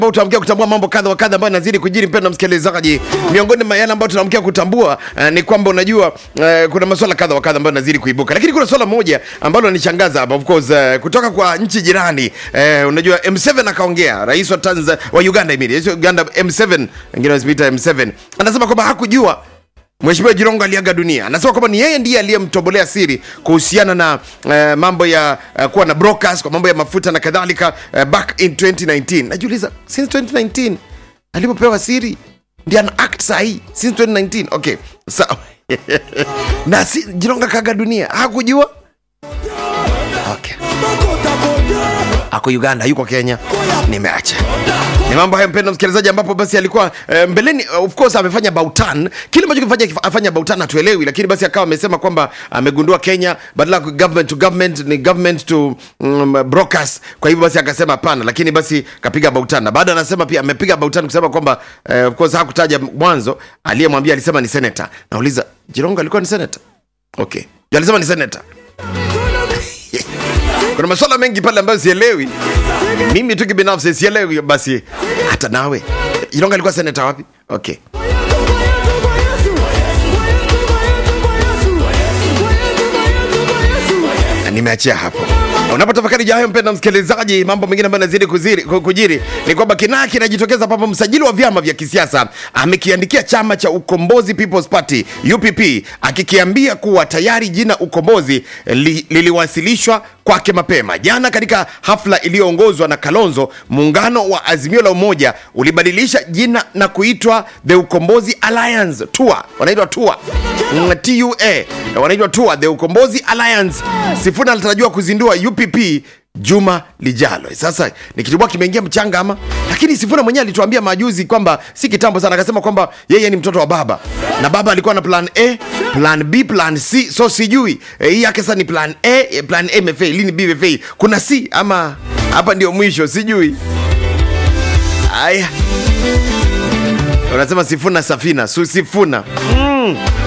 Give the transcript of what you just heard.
tunaamkia kutambua mambo kadha wa kadha ambayo yanazidi kujiri. Mpendwa msikilizaji, miongoni mwa yale ambayo tunaamkia kutambua ni kwamba unajua kuna masuala kadha wa kadha ambayo yanazidi kuibuka, lakini kuna swala moja ambalo lanishangaza hapa, of course kutoka kwa nchi jirani. Unajua M7 akaongea, rais wa wa Uganda Uganda M7, wengine wanaita M7, anasema kwamba hakujua Mheshimiwa Jirongo aliaga dunia. Anasema kwamba ni yeye ndiye aliyemtobolea siri kuhusiana na mambo ya kuwa na brokers, kwa mambo ya mafuta na kadhalika back in 2019. Najiuliza, since 2019 alipopewa siri ndiye ana act sahi since 2019. Okay, sawa. Na Jirongo kaga dunia hakujua. Okay, ako Uganda, yuko Kenya, nimeacha. Ni mambo haya mpendwa msikilizaji, ambapo basi alikuwa mbeleni, of course amefanya Bautan, kile ambacho afanya Bautan hatuelewi, lakini basi akawa amesema kwamba amegundua Kenya badala government to government ni government to brokers. Kwa hivyo basi akasema hapana, lakini basi kapiga Bautan, na baada anasema pia amepiga Bautan kusema kwamba of course hakutaja mwanzo aliyemwambia, alisema ni senator. Nauliza, Jirongo alikuwa ni senator? Okay, alisema ni senator. Kuna masuala mengi pale ambayo sielewi. Mimi tu kibinafsi sielewi, basi hata nawe. Jirongo alikuwa senator wapi? Okay. Nimeachia hapo. Unapotafakari jahayo mpendwa msikilizaji, mambo mengine ambayo yanazidi kujiri ni kwamba kinajitokeza papo. Msajili wa vyama vya kisiasa amekiandikia chama cha Ukombozi People's Party UPP, akikiambia kuwa tayari jina Ukombozi liliwasilishwa kwake mapema. Jana katika hafla iliyoongozwa na Kalonzo, muungano wa Azimio la Umoja ulibadilisha jina na kuitwa The Ukombozi Alliance TUA. Wanaitwa TUA. TUA. Wanaitwa TUA, The Ukombozi Alliance. Sifuna alitarajiwa kuzindua UPP juma lijalo. Sasa ni kitu bwana kimeingia mchanga ama, lakini Sifuna mwenyewe alituambia majuzi kwamba si kitambo sana, akasema kwamba yeye ni mtoto wa baba na baba alikuwa na plan A, plan B, plan C. So sijui hii yake sasa ni plan A, plan A imefail, lini B imefail, kuna C ama hapa ndio mwisho, sijui. Aya, unasema Sifuna Safina, Sifuna